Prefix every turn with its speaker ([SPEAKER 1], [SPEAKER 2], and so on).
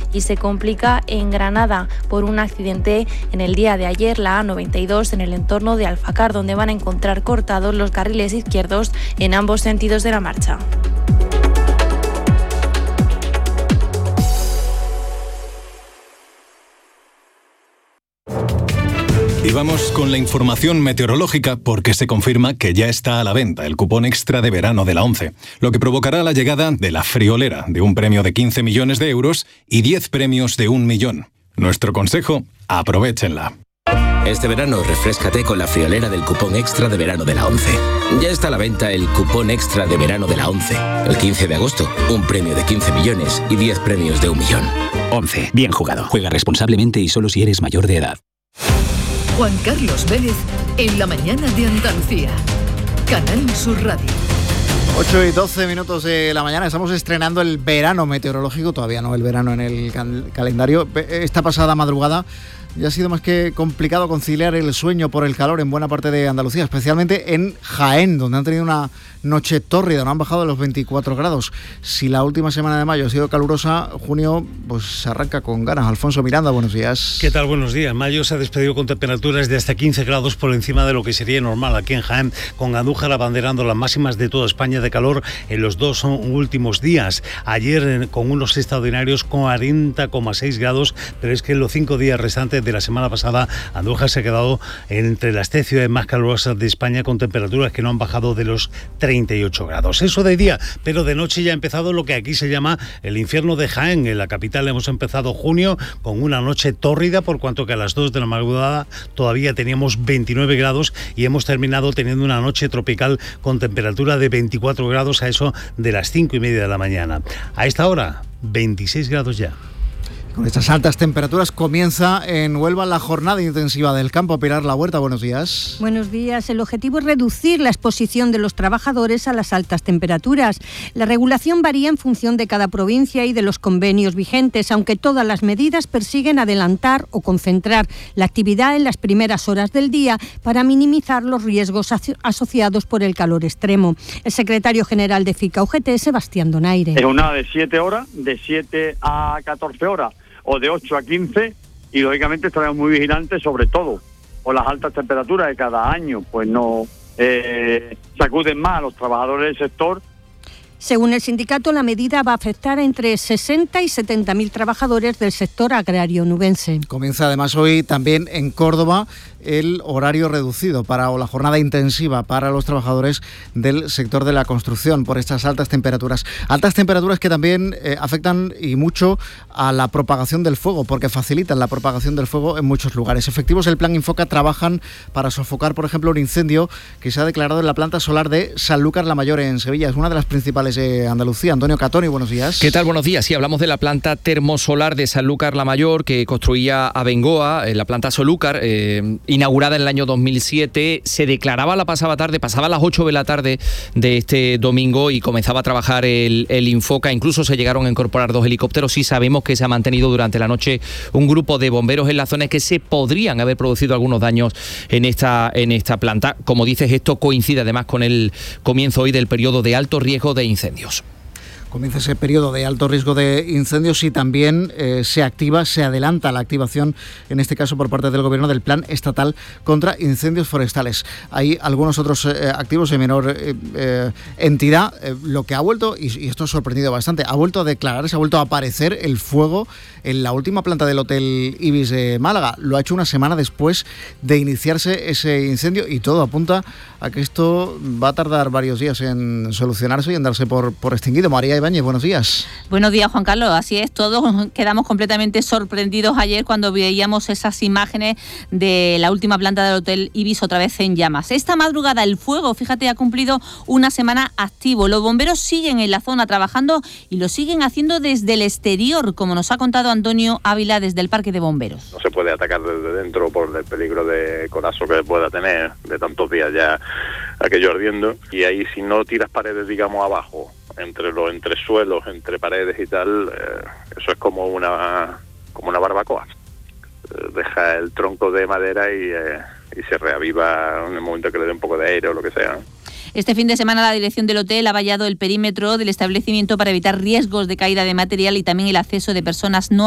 [SPEAKER 1] y se complica en Granada por un accidente en el día de ayer, la A92 en el entorno de Alfacar, donde van a encontrar cortados los carriles izquierdos en ambos sentidos de la marcha.
[SPEAKER 2] Y vamos con la información meteorológica porque se confirma que ya está a la venta el cupón extra de verano de la ONCE, lo que provocará la llegada de la friolera de un premio de 15 millones de euros y 10 premios de 1 millón. Nuestro consejo, aprovéchenla.
[SPEAKER 3] Este verano refréscate con la friolera del cupón extra de verano de la ONCE. Ya está a la venta el cupón extra de verano de la ONCE. El 15 de agosto, un premio de 15 millones y 10 premios de 1 millón.
[SPEAKER 4] ONCE, bien jugado. Juega responsablemente y solo si eres mayor de edad.
[SPEAKER 5] Juan Carlos Vélez, en la mañana de Andalucía. Canal Sur Radio.
[SPEAKER 6] 8:12 de la mañana, estamos estrenando el verano meteorológico, todavía no el verano en el calendario. Esta pasada madrugada ya ha sido más que complicado conciliar el sueño por el calor en buena parte de Andalucía, especialmente en Jaén, donde han tenido una noche tórrida, no han bajado de los 24 grados. Si la última semana de mayo ha sido calurosa, junio pues se arranca con ganas. Alfonso Miranda, buenos días.
[SPEAKER 7] ¿Qué tal? Buenos días. Mayo se ha despedido con temperaturas de hasta 15 grados por encima de lo que sería normal aquí en Jaén, con Andújar abanderando las máximas de toda España de calor en los 2 últimos días. Ayer con unos extraordinarios 40,6 grados, pero es que en los 5 días restantes de la semana pasada Andújar se ha quedado entre las 10 ciudades más calurosas de España, con temperaturas que no han bajado de los 38 grados. Eso de día, pero de noche ya ha empezado lo que aquí se llama el infierno de Jaén. En la capital hemos empezado junio con una noche tórrida, por cuanto que a las 2 de la madrugada todavía teníamos 29 grados y hemos terminado teniendo una noche tropical con temperatura de 24 grados a eso de las 5:30 de la mañana. A esta hora, 26 grados ya.
[SPEAKER 6] Con estas altas temperaturas comienza en Huelva la jornada intensiva del campo. Pilar La Huerta, buenos días.
[SPEAKER 8] Buenos días. El objetivo es reducir la exposición de los trabajadores a las altas temperaturas. La regulación varía en función de cada provincia y de los convenios vigentes, aunque todas las medidas persiguen adelantar o concentrar la actividad en las primeras horas del día para minimizar los riesgos asociados por el calor extremo. El secretario general de FICA-UGT, Sebastián Donaire.
[SPEAKER 9] Es una de 7 horas, de 7 a 14 horas. O de 8 a 15, y lógicamente estaremos muy vigilantes, sobre todo por las altas temperaturas de cada año, pues no sacuden más a los trabajadores del sector.
[SPEAKER 8] Según el sindicato, la medida va a afectar a entre 60 y 70.000 trabajadores del sector agrario nubense.
[SPEAKER 6] Comienza además hoy también en Córdoba el horario reducido o la jornada intensiva para los trabajadores del sector de la construcción por estas altas temperaturas. Altas temperaturas que también afectan y mucho a la propagación del fuego, porque facilitan la propagación del fuego en muchos lugares. Efectivos del Plan Infoca trabajan para sofocar, por ejemplo, un incendio que se ha declarado en la planta solar de Sanlúcar la Mayor en Sevilla. Es una de las principales de Andalucía. Antonio Catoni, buenos días.
[SPEAKER 10] ¿Qué tal? Buenos días. Sí, hablamos de la planta termosolar de Sanlúcar la Mayor que construía Abengoa, la planta Solúcar, inaugurada en el año 2007. Se declaraba la pasada tarde, pasaba las 8 de la tarde de este domingo y comenzaba a trabajar el Infoca. Incluso se llegaron a incorporar 2 helicópteros y sabemos que se ha mantenido durante la noche un grupo de bomberos en la zona, que se podrían haber producido algunos daños en esta planta. Como dices, esto coincide además con el comienzo hoy del periodo de alto riesgo de incendios.
[SPEAKER 6] Comienza ese periodo de alto riesgo de incendios y también se adelanta la activación, en este caso por parte del Gobierno, del Plan Estatal contra Incendios Forestales. Hay algunos otros activos de menor entidad. Lo que ha vuelto, y esto ha sorprendido bastante, ha vuelto a declararse, ha vuelto a aparecer el fuego en la última planta del Hotel Ibis de Málaga. Lo ha hecho una semana después de iniciarse ese incendio y todo apunta a que esto va a tardar varios días en solucionarse y en darse por extinguido. María Ibáñez, buenos días.
[SPEAKER 11] Buenos días, Juan Carlos. Así es, todos quedamos completamente sorprendidos ayer cuando veíamos esas imágenes de la última planta del Hotel Ibis otra vez en llamas. Esta madrugada el fuego, fíjate, ha cumplido una semana activo. Los bomberos siguen en la zona trabajando y lo siguen haciendo desde el exterior, como nos ha contado Antonio Ávila desde el Parque de Bomberos.
[SPEAKER 12] No se puede atacar desde dentro por el peligro de colapso que pueda tener de tantos días ya aquello ardiendo, y ahí si no tiras paredes, digamos, abajo, entre los entresuelos, entre paredes y tal, eso es como una barbacoa. Deja el tronco de madera y se reaviva en el momento que le dé un poco de aire o lo que sea.
[SPEAKER 11] Este fin de semana la dirección del hotel ha vallado el perímetro del establecimiento para evitar riesgos de caída de material y también el acceso de personas no